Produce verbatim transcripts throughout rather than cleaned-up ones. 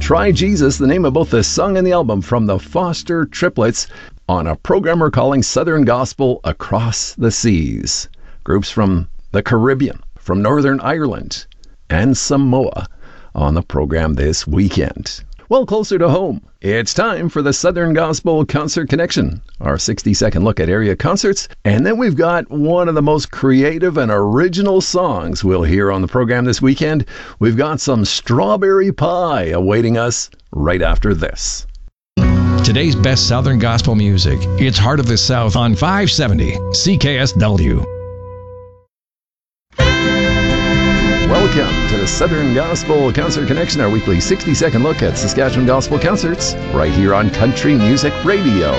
Try Jesus, the name of both the song and the album from the Foster Triplets, on a program we're calling Southern Gospel Across the Seas. Groups from the Caribbean, from Northern Ireland, and Samoa on the program this weekend. Well, closer to home, it's time for the Southern Gospel Concert Connection, our sixty-second look at area concerts. And then we've got one of the most creative and original songs we'll hear on the program this weekend. We've got some Strawberry Pie awaiting us right after this. Today's best Southern Gospel music. It's Heart of the South on five seventy C K S W. Welcome to the Southern Gospel Concert Connection, our weekly sixty-second look at Saskatchewan Gospel concerts, right here on Country Music Radio.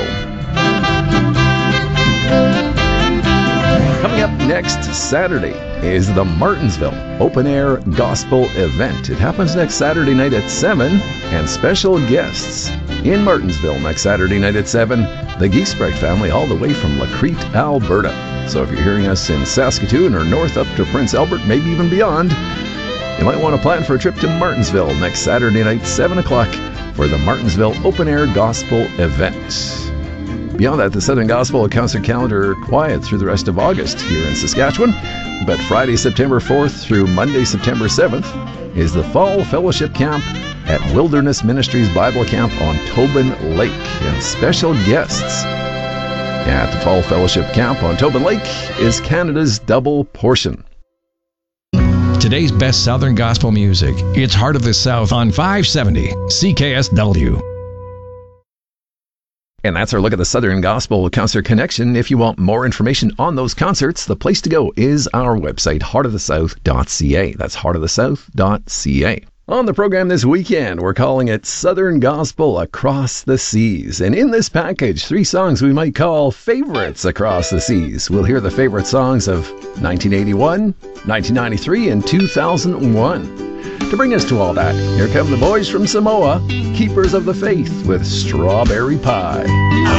Coming up next Saturday is the Martensville Open Air Gospel Event. It happens next Saturday night at seven, and special guests in Martensville next Saturday night at seven, the Giesbrecht family all the way from Lacrete, Alberta. So if you're hearing us in Saskatoon or north up to Prince Albert, maybe even beyond, you might want to plan for a trip to Martensville next Saturday night, seven o'clock, for the Martensville Open Air Gospel Event. Beyond that, the Southern Gospel concert calendar quiet through the rest of August here in Saskatchewan, but Friday, September fourth through Monday, September seventh is the Fall Fellowship Camp at Wilderness Ministries Bible Camp on Tobin Lake, and special guests at the Fall Fellowship Camp on Tobin Lake is Canada's Double Portion. Today's best Southern Gospel music. It's Heart of the South on five seventy C K S W. And that's our look at the Southern Gospel Concert Connection. If you want more information on those concerts, the place to go is our website, heart of the south dot c a. That's heart of the south dot c a. On the program this weekend, we're calling it Southern Gospel Across the Seas. And in this package, three songs we might call favorites across the seas. We'll hear the favorite songs of nineteen eighty-one, nineteen ninety-three, and two thousand one. To bring us to all that, here come the boys from Samoa, Keepers of the Faith, with Strawberry Pie.